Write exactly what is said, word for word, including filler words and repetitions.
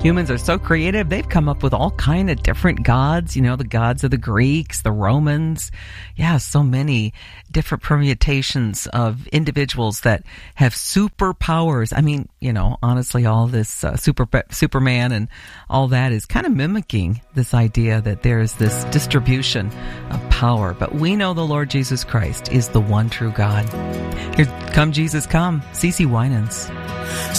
Humans are so creative. They've come up with all kind of different gods, you know, the gods of the Greeks, the Romans. Yeah, so many different permutations of individuals that have superpowers. I mean, you know, honestly, all this uh, super Superman and all that is kind of mimicking this idea that there's this distribution of power. But we know the Lord Jesus Christ is the one true God. Here, come Jesus, come. CeCe Winans.